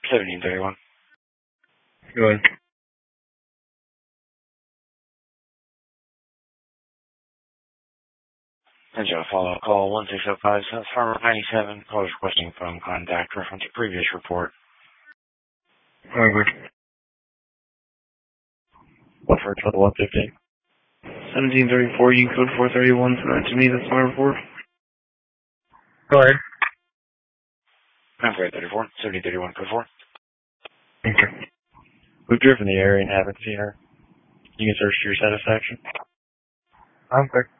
1731. Go ahead. And you follow-up call 1605 South Farmer 97. Callers requesting phone contact reference to previous report. Over. What for a total 150? 1734, you code 431, send that to me, that's my report. Go ahead. 9434, 1731, code 4. Okay. We've driven the area and haven't seen her. You can search to your satisfaction. Okay.